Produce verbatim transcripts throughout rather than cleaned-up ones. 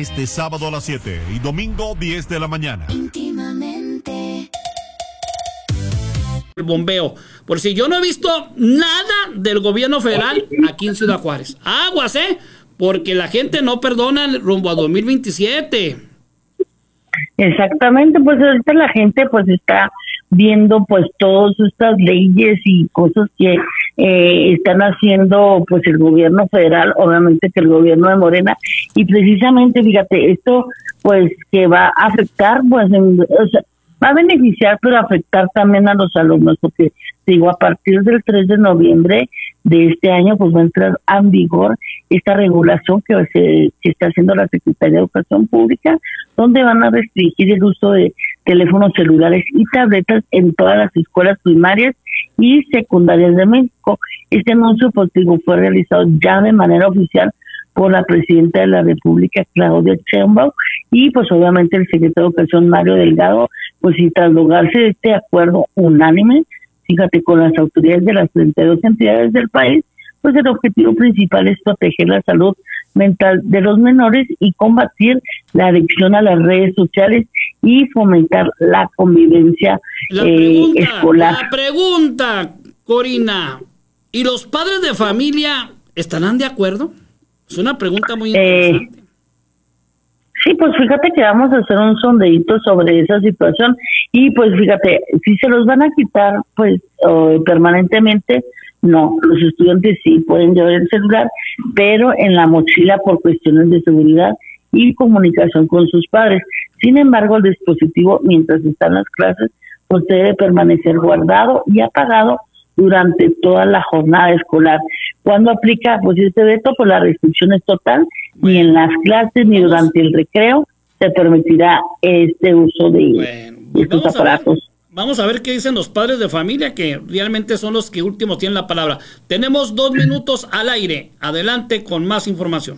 este sábado a las siete y domingo diez de la mañana. Íntimamente. El bombeo. Por si yo no he visto nada del gobierno federal aquí en Ciudad Juárez. Aguas, ¿eh? Porque la gente no perdona rumbo a dos mil veintisiete. Exactamente, pues ahorita la gente pues está viendo pues todas estas leyes y cosas que eh, están haciendo pues el gobierno federal, obviamente que el gobierno de Morena, y precisamente fíjate, esto pues que va a afectar pues en, o sea, va a beneficiar pero afectar también a los alumnos, porque digo, a partir del tres de noviembre de este año pues va a entrar en vigor esta regulación que se que está haciendo la Secretaría de Educación Pública, donde van a restringir el uso de teléfonos celulares y tabletas en todas las escuelas primarias y secundarias de México. Este anuncio pues digo, fue realizado ya de manera oficial por la presidenta de la República, Claudia Sheinbaum, y pues obviamente el secretario de Educación, Mario Delgado, pues y tras lograrse de este acuerdo unánime, fíjate, con las autoridades de las treinta y dos entidades del país, pues el objetivo principal es proteger la salud mental de los menores y combatir la adicción a las redes sociales y fomentar la convivencia la eh, pregunta, escolar. La pregunta, Corina, ¿y los padres de familia estarán de acuerdo? Es una pregunta muy interesante. Eh, sí, pues fíjate que vamos a hacer un sondeíto sobre esa situación y pues fíjate, si se los van a quitar pues uh, permanentemente, no, los estudiantes sí pueden llevar el celular, pero en la mochila por cuestiones de seguridad y comunicación con sus padres. Sin embargo, el dispositivo, mientras están las clases, pues debe permanecer guardado y apagado durante toda la jornada escolar. Cuando aplica pues este veto, pues la restricción es total, bueno, ni en las clases ni vamos, durante el recreo se permitirá este uso de, bueno, pues estos aparatos. Vamos a ver qué dicen los padres de familia, que realmente son los que últimos tienen la palabra. Tenemos dos minutos al aire. Adelante con más información.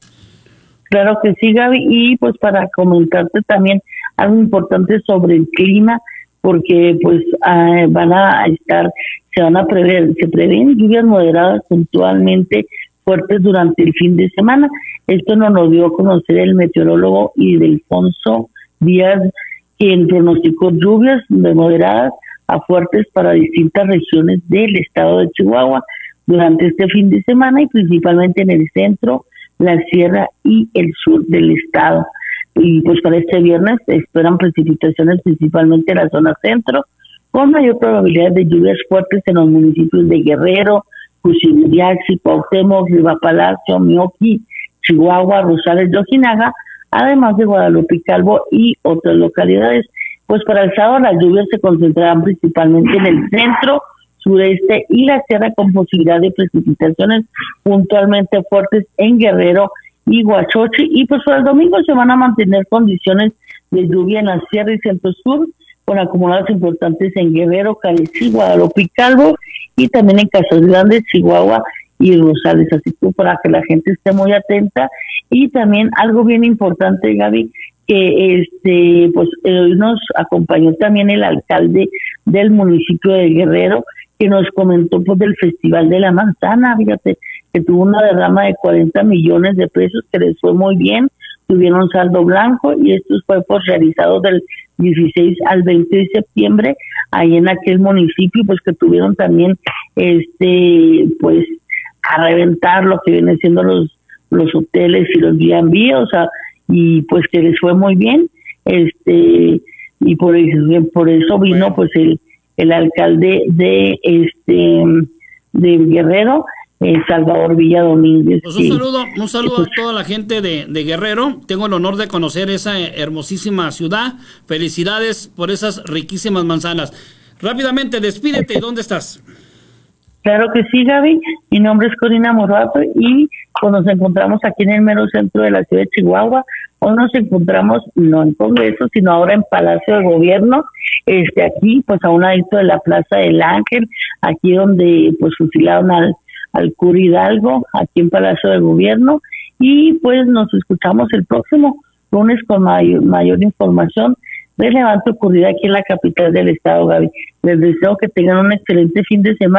Claro que sí, Gaby. Y pues para comentarte también algo importante sobre el clima, porque pues uh, van a estar, se van a prever, se prevén lluvias moderadas puntualmente fuertes durante el fin de semana. Esto nos lo dio a conocer el meteorólogo Ildefonso Díaz, quien pronosticó lluvias de moderadas a fuertes para distintas regiones del estado de Chihuahua durante este fin de semana y principalmente en el centro, la sierra y el sur del estado. Y pues para este viernes se esperan precipitaciones principalmente en la zona centro, con mayor probabilidad de lluvias fuertes en los municipios de Guerrero, Cusihuautla, Cuauhtémoc, Riva Palacio, Mioqui, Chihuahua, Rosales de Ojinaga, además de Guadalupe y Calvo y otras localidades. Pues para el sábado las lluvias se concentrarán principalmente en el centro, sureste y la sierra, con posibilidad de precipitaciones puntualmente fuertes en Guerrero y Huachochi, y pues para el domingo se van a mantener condiciones de lluvia en la sierra y centro sur, con acumulados importantes en Guerrero, Carecí, Guadalupe y Calvo, y también en Casas Grandes, Chihuahua y Rosales, así que para que la gente esté muy atenta. Y también algo bien importante, Gaby, que este pues hoy nos acompañó también el alcalde del municipio de Guerrero, que nos comentó pues del Festival de la Manzana, fíjate, que tuvo una derrama de cuarenta millones de pesos, que les fue muy bien, tuvieron saldo blanco, y esto fue pues realizado del dieciséis al veinte de septiembre, ahí en aquel municipio, pues que tuvieron también este pues a reventar lo que vienen siendo los los hoteles y los B and B, o sea, y pues que les fue muy bien, este y por eso, por eso vino pues el el alcalde de este de Guerrero, eh, Salvador Villa Domínguez. Pues un saludo, un saludo a toda la gente de, de Guerrero. Tengo el honor de conocer esa hermosísima ciudad. Felicidades por esas riquísimas manzanas. Rápidamente, despídete, ¿dónde estás? Claro que sí, Gaby. Mi nombre es Corina Morato y pues nos encontramos aquí en el mero centro de la ciudad de Chihuahua. Hoy nos encontramos no en Congreso, sino ahora en Palacio de Gobierno, este aquí, pues a un ladito de la Plaza del Ángel, aquí donde pues fusilaron al, al cura Hidalgo, aquí en Palacio de Gobierno, y pues nos escuchamos el próximo lunes con mayor, mayor información relevante ocurrida aquí en la capital del estado, Gaby. Les deseo que tengan un excelente fin de semana.